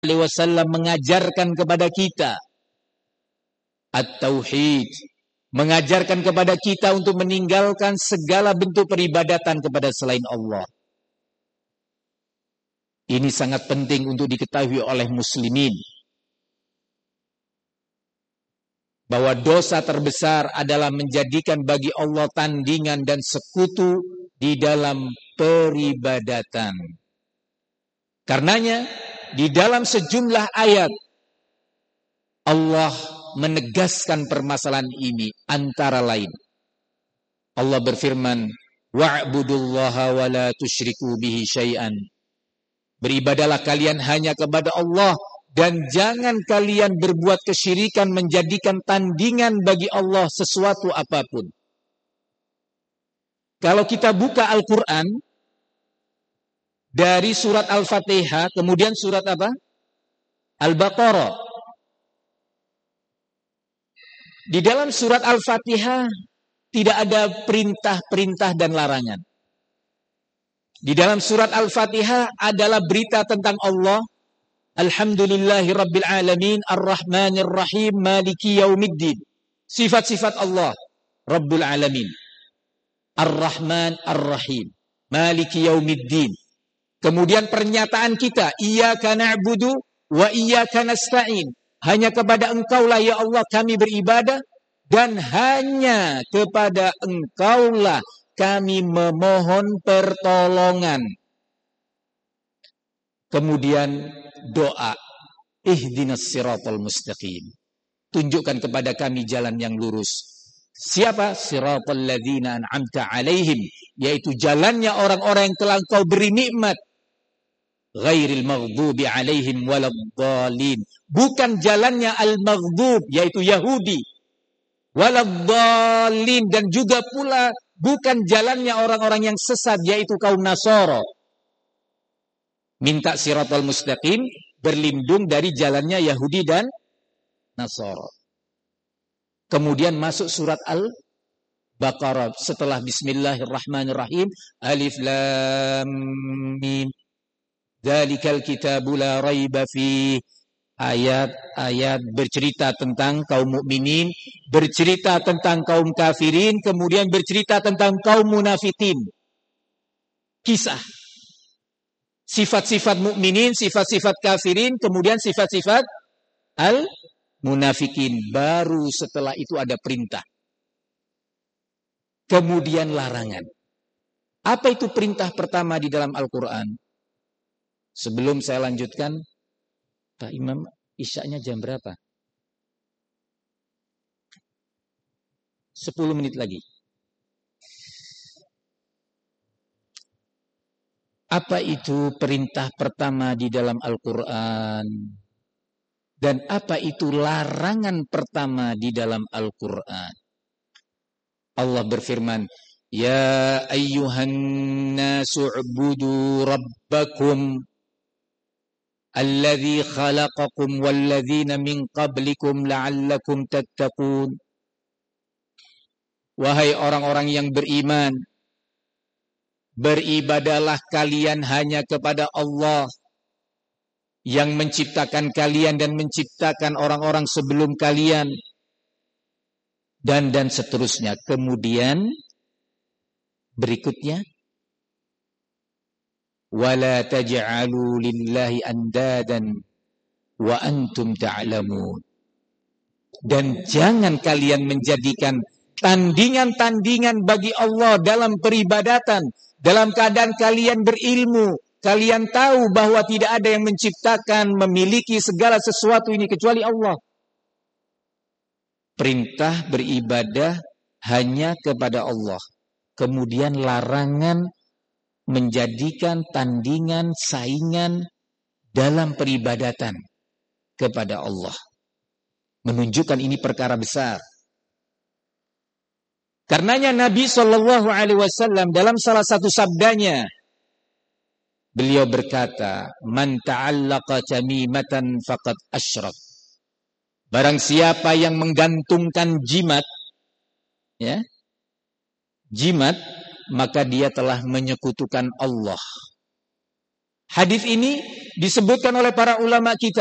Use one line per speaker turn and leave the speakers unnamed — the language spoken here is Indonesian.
alaihi wasallam mengajarkan kepada kita at-tauhid, mengajarkan kepada kita untuk meninggalkan segala bentuk peribadatan kepada selain Allah. Ini sangat penting untuk diketahui oleh muslimin, bahwa dosa terbesar adalah menjadikan bagi Allah tandingan dan sekutu di dalam peribadatan. Karenanya di dalam sejumlah ayat Allah menegaskan permasalahan ini, antara lain Allah berfirman, wa'budullaha wa la tusyriku bihi syai'an. Beribadalah kalian hanya kepada Allah dan jangan kalian berbuat kesyirikan, menjadikan tandingan bagi Allah sesuatu apapun. Kalau kita buka Al-Quran dari surat Al-Fatihah, kemudian surat apa? Al-Baqarah. Di dalam surat Al-Fatihah tidak ada perintah-perintah dan larangan. Di dalam surat Al-Fatihah adalah berita tentang Allah. Alhamdulillahi Rabbil Alamin, Ar-Rahmanir Rahim, Maliki Yaumiddin. Sifat-sifat Allah, Rabbul Alamin. Ar-Rahman, Ar-Rahim, Maliki Yaumiddin. Kemudian pernyataan kita, Iyyaka na'budu wa iyyaka nasta'in. Hanya kepada Engkaulah ya Allah kami beribadah, dan hanya kepada Engkaulah kami memohon pertolongan. Kemudian doa, ihdinas siratal mustaqim. Tunjukkan kepada kami jalan yang lurus. Siapa? Siratal ladzina an'amta alaihim, yaitu jalannya orang-orang yang telah Engkau beri nikmat. Ghairil maghdubi alaihim waladhdallin. Bukan jalannya al-maghdub, yaitu Yahudi. Waladhdallin, dan juga pula bukan jalannya orang-orang yang sesat, yaitu kaum Nasara. Minta siratal mustaqim, berlindung dari jalannya Yahudi dan Nasara. Kemudian masuk surat Al-Baqarah setelah Bismillahirrahmanirrahim, Alif Lam Mim. Dzalikal kitabu la raiba fi. Ayat-ayat bercerita tentang kaum mukminin, bercerita tentang kaum kafirin, kemudian bercerita tentang kaum munafikin. Kisah sifat-sifat mukminin, sifat-sifat kafirin, kemudian sifat-sifat al-munafikin. Baru setelah itu ada perintah. Kemudian larangan. Apa itu perintah pertama di dalam Al-Quran? Sebelum saya lanjutkan, Pak Imam, isyaknya jam berapa? 10 menit lagi. Apa itu perintah pertama di dalam Al-Quran? Dan apa itu larangan pertama di dalam Al-Quran? Allah berfirman, Ya ayyuhan nasu ubudu rabbakum alladzi khalaqakum walladzina min qablikum la'allakum tattaqun. Wahai orang-orang yang beriman, beribadahlah kalian hanya kepada Allah yang menciptakan kalian dan menciptakan orang-orang sebelum kalian, dan seterusnya. Kemudian berikutnya, wala taj'alu lillahi andadan wa antum ta'lamun. Dan jangan kalian menjadikan tandingan-tandingan bagi Allah dalam peribadatan, dalam keadaan kalian berilmu. Kalian tahu bahwa tidak ada yang menciptakan, memiliki segala sesuatu ini kecuali Allah. Perintah beribadah hanya kepada Allah. Kemudian larangan menjadikan tandingan, saingan dalam peribadatan kepada Allah. Menunjukkan ini perkara besar. Karenanya Nabi SAW dalam salah satu sabdanya, beliau berkata, Man ta'allaqa tamimatan faqad asyrak. Barang siapa yang menggantungkan jimat, ya, jimat, maka dia telah menyekutukan Allah. Hadis ini disebutkan oleh para ulama kita